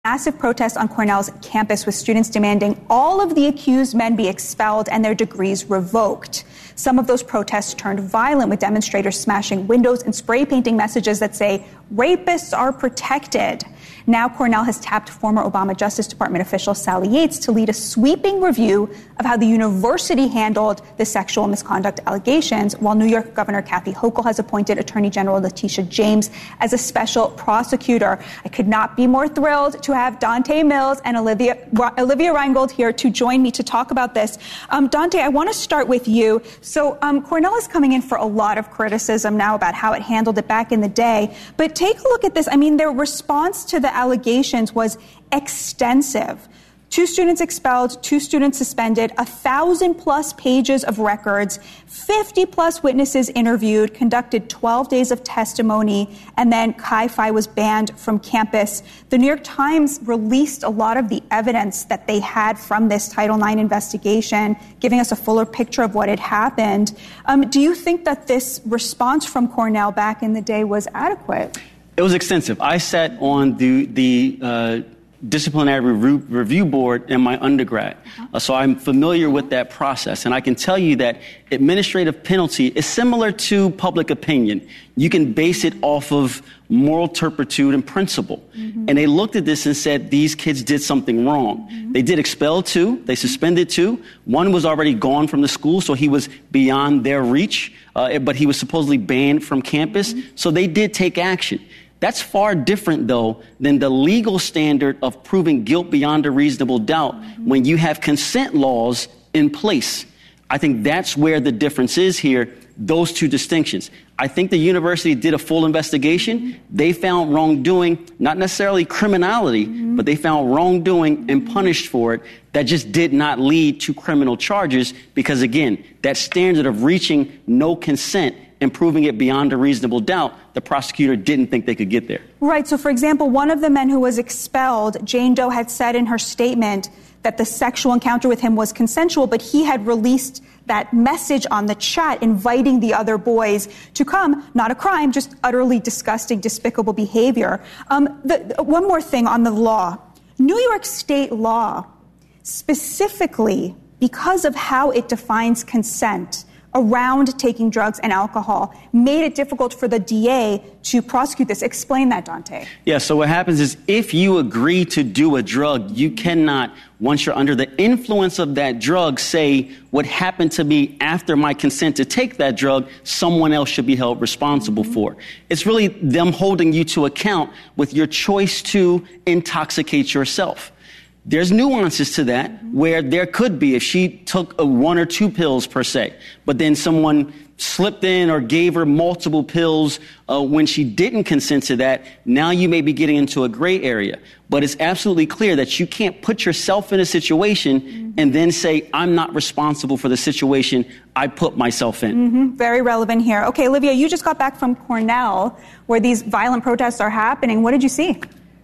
Massive protest on Cornell's campus with students demanding all of the accused men be expelled and their degrees revoked. Some of those protests turned violent, with demonstrators smashing windows and spray painting messages that say, "Rapists are protected." Now Cornell has tapped former Obama Justice Department official Sally Yates to lead a sweeping review of how the university handled the sexual misconduct allegations, while New York Governor Kathy Hochul has appointed Attorney General Letitia James as a special prosecutor. I could not be more thrilled to have Dante Mills and Olivia Reingold here to join me to talk about this. Dante, I want to start with you. So Cornell is coming in for a lot of criticism now about how it handled it back in the day. But take a look at this. I mean, their response to the allegations was extensive. 2 students expelled, 2 students suspended, 1,000+ pages of records, 50+ witnesses interviewed, conducted 12 days of testimony, and then Chi Phi was banned from campus. The New York Times released a lot of the evidence that they had from this Title IX investigation, giving us a fuller picture of what had happened. Do you think that this response from Cornell back in the day was adequate? It was extensive. I sat on the disciplinary review board in my undergrad. So I'm familiar with that process. And I can tell you that administrative penalty is similar to public opinion. You can base it off of moral turpitude and principle. Mm-hmm. And they looked at this and said, these kids did something wrong. Mm-hmm. They did expel 2. They suspended 2. 1 was already gone from the school, so he was beyond their reach. But he was supposedly banned from campus. Mm-hmm. So they did take action. That's far different, though, than the legal standard of proving guilt beyond a reasonable doubt when you have consent laws in place. I think that's where the difference is here, those 2 distinctions. I think the university did a full investigation. They found wrongdoing, not necessarily criminality, but they found wrongdoing and punished for it. That just did not lead to criminal charges because, again, that standard of reaching no consent and proving it beyond a reasonable doubt, the prosecutor didn't think they could get there. Right. So, for example, one of the men who was expelled, Jane Doe, had said in her statement that the sexual encounter with him was consensual, but he had released that message on the chat inviting the other boys to come. Not a crime, just utterly disgusting, despicable behavior. One more thing on the law. New York state law, specifically because of how it defines consent around taking drugs and alcohol, made it difficult for the DA to prosecute this. Explain that, Dante. Yeah, so what happens is if you agree to do a drug, you cannot, once you're under the influence of that drug, say what happened to me after my consent to take that drug, someone else should be held responsible for. It's really them holding you to account with your choice to intoxicate yourself. There's nuances to that where there could be if she took 1 or 2 pills per se, but then someone slipped in or gave her multiple pills when she didn't consent to that. Now you may be getting into a gray area, but it's absolutely clear that you can't put yourself in a situation and then say, I'm not responsible for the situation I put myself in. Very relevant here. Okay, Olivia, you just got back from Cornell where these violent protests are happening. What did you see?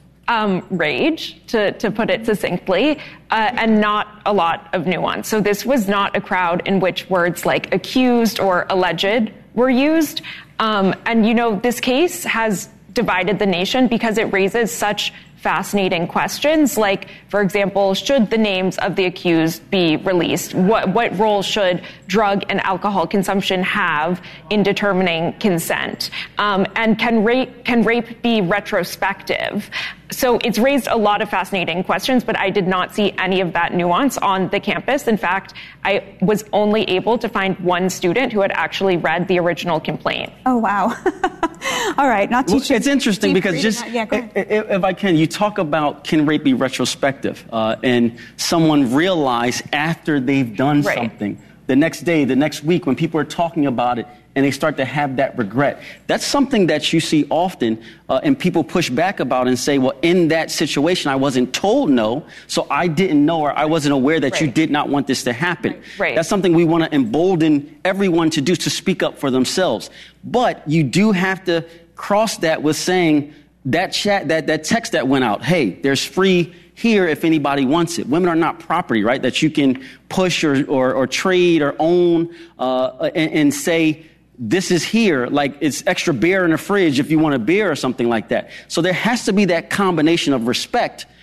Rage, to put it succinctly, and not a lot of nuance. So this was not a crowd in which words like accused or alleged were used. And, you know, this case has divided the nation because it raises such fascinating questions, like, for example, should the names of the accused be released? What role should drug and alcohol consumption have in determining consent? And can rape be retrospective? So it's raised a lot of fascinating questions, but I did not see any of that nuance on the campus. In fact, I was only able to find 1 student who had actually read the original complaint. Oh, wow. All right. Not teaching. It's interesting because just, if I can, you talk about can rape be retrospective, and someone realize after they've done something, the next day, the next week, when people are talking about it, and they start to have that regret. That's something that you see often, and people push back about and say, well, in that situation, I wasn't told no, so I didn't know or I wasn't aware that you did not want this to happen. That's something we want to embolden everyone to do, to speak up for themselves. But you do have to cross that with saying that that text that went out, hey, there's free here if anybody wants it. Women are not property, right, that you can push or trade or own and say, this is here, like it's extra beer in the fridge if you want a beer or something like that. So there has to be that combination of respect